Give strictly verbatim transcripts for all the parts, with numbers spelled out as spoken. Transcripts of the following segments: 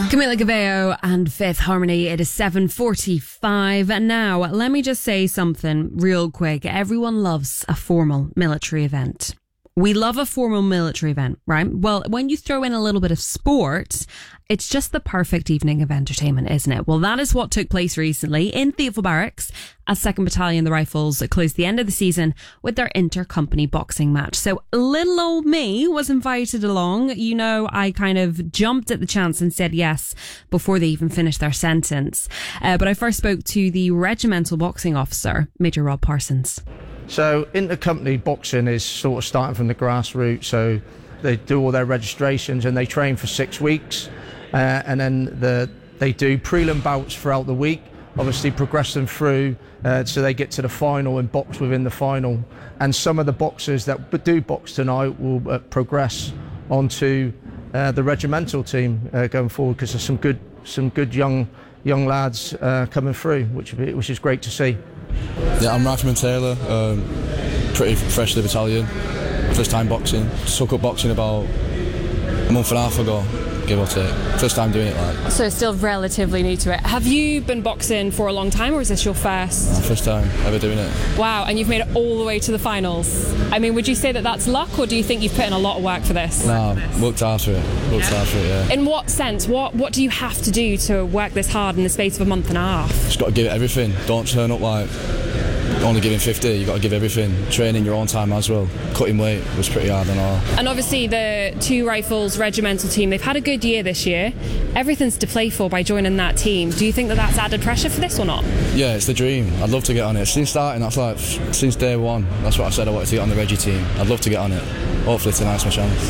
Camila Cabello and Fifth Harmony. It is seven forty-five. And now, let me just say something real quick. Everyone loves a formal military event. We love a formal military event, right? Well, when you throw in a little bit of sport, it's just the perfect evening of entertainment, isn't it? Well, that is what took place recently in Thiepval Barracks as second Battalion, the Rifles, closed the end of the season with their inter-company boxing match. So little old me was invited along. You know, I kind of jumped at the chance and said yes before they even finished their sentence. Uh, but I first spoke to the regimental boxing officer, Major Rob Parsons. So inter-company boxing is sort of starting from the grassroots. So they do all their registrations and they train for six weeks. Uh, and then the, they do prelim bouts throughout the week, obviously progress them through uh, so they get to the final and box within the final. And some of the boxers that do box tonight will uh, progress onto uh, the regimental team uh, going forward, because there's some good, some good young young lads uh, coming through, which which is great to see. Yeah, I'm Rifleman Taylor, um, pretty fresh to the battalion, first time boxing. Took up boxing about a month and a half ago, give or take. First time doing it, like. So still relatively new to it. Have you been boxing for a long time, or is this your first? First time ever doing it. Wow, and you've made it all the way to the finals. I mean, would you say that that's luck, or do you think you've put in a lot of work for this? No, worked hard for it. Worked yeah. hard for it, yeah. In what sense? What What do you have to do to work this hard in the space of a month and a half? Just got to give it everything. Don't turn up like only giving fifty, you got to give everything. Training your own time as well. Cutting weight was pretty hard and all. And obviously the two Rifles regimental team, they've had a good year this year. Everything's to play for by joining that team. Do you think that that's added pressure for this or not? Yeah, it's the dream. I'd love to get on it. Since starting, that's like, since day one, that's what I said I wanted to get on the Reggie team. I'd love to get on it. Hopefully tonight's my chance.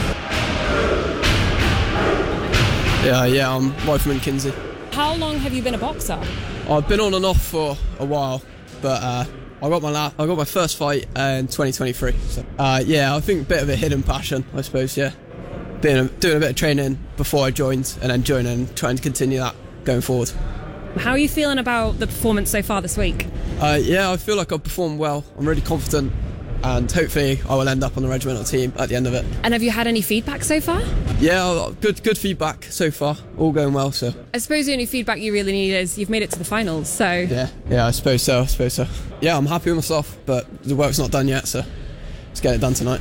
Yeah, yeah, I'm Rifleman Kinsey. How long have you been a boxer? I've been on and off for a while. But uh, I got my la- I got my first fight uh, in twenty twenty-three. So, uh, yeah, I think a bit of a hidden passion, I suppose. Yeah, Being a, doing a bit of training before I joined, and then joining and trying to continue that going forward. How are you feeling about the performance so far this week? Uh, yeah, I feel like I've performed well. I'm really confident, and hopefully I will end up on the regimental team at the end of it. And have you had any feedback so far? Yeah, good good feedback so far. All going well, so. I suppose the only feedback you really need is you've made it to the finals, so. Yeah, yeah, I suppose so, I suppose so. Yeah, I'm happy with myself, but the work's not done yet, so let's get it done tonight.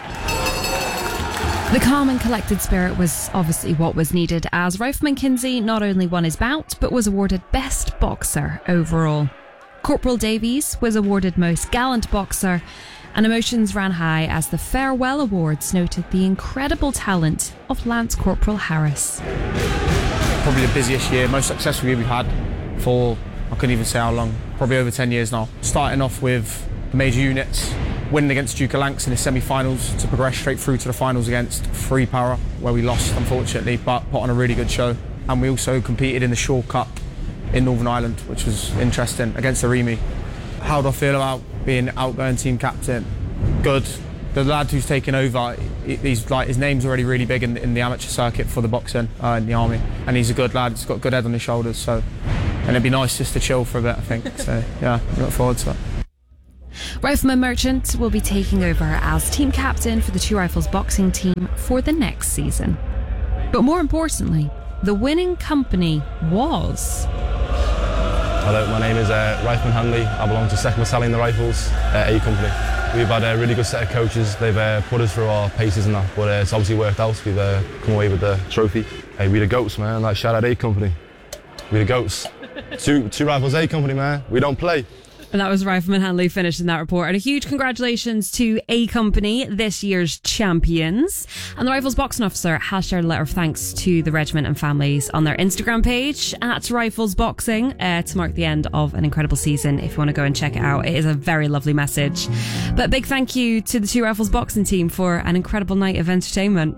The calm and collected spirit was obviously what was needed, as Rifleman Kinsey not only won his bout, but was awarded Best Boxer overall. Corporal Davies was awarded Most Gallant Boxer, and emotions ran high as the Farewell Awards noted the incredible talent of Lance Corporal Harris. Probably the busiest year, most successful year we've had for, I couldn't even say how long, probably over ten years now. Starting off with the major units, winning against Duke of Lancs in the semi-finals to progress straight through to the finals against Free Para, where we lost unfortunately, but put on a really good show. And we also competed in the Shaw Cup in Northern Ireland, which was interesting, against Arimi. How do I feel about being outgoing team captain? Good. The lad who's taken over, he's like, his name's already really big in, in the amateur circuit for the boxing uh, in the army, and he's a good lad. He's got a good head on his shoulders, so and it'd be nice just to chill for a bit, I think. So yeah, I look forward to it. Rifleman Merchant will be taking over as team captain for the Two Rifles boxing team for the next season. But more importantly, the winning company was... Hello, my name is uh, Rifleman Hanley. I belong to second Battalion, the Rifles, uh, A Company. We've had a really good set of coaches. They've uh, put us through our paces and that, but uh, it's obviously worked out. We've uh, come away with the trophy. Hey, we the goats, man. Like, shout out A Company. We the goats. two, two Rifles A Company, man. We don't play. And that was Rifleman Hanley finishing that report. And a huge congratulations to A Company, this year's champions. And the Rifles boxing officer has shared a letter of thanks to the regiment and families on their Instagram page at Rifles Boxing uh, to mark the end of an incredible season. If you want to go and check it out, it is a very lovely message. But a big thank you to the Two Rifles boxing team for an incredible night of entertainment.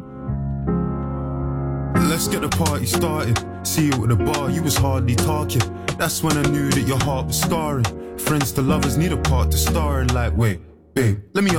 Let's get the party started. See you at the bar, you was hardly talking. That's when I knew that your heart was scarring. Friends to lovers need a part to star in. Like, wait, babe, let me